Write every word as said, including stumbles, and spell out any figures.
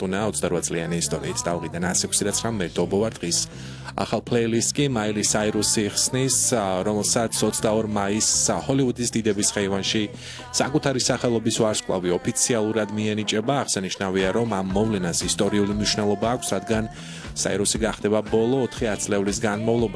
ქორწინებულტუნეა ოცდარვა წლიანი ისტორიით დავყიდან ასი ოცი და ცხრამეტი ვარ დღის ახალ პლეილისტ კი მაილი საირუსი ხსნის რომელსაც ოცდაორ მაისს ჰოლივუდის დიდების ხეივანში საკუთარი სახელობის ვარსკვლავი ოფიციალურად მიენიჭება აღსანიშნავია რომ ამ მოვლენას ისტორიული მნიშვნელობა აქვს რადგან საირუსი გახდება ბოლო ოთხი ათწლეულის განმავლობაში